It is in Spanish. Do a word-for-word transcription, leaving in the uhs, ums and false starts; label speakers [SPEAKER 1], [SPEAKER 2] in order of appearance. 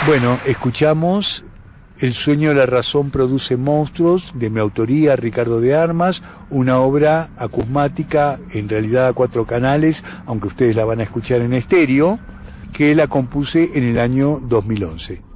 [SPEAKER 1] Bueno, escuchamos El sueño de la razón produce monstruos, de mi autoría, Ricardo de Armas, una obra acusmática, en realidad a cuatro canales, aunque ustedes la van a escuchar en estéreo, que la compuse en el año dos mil once.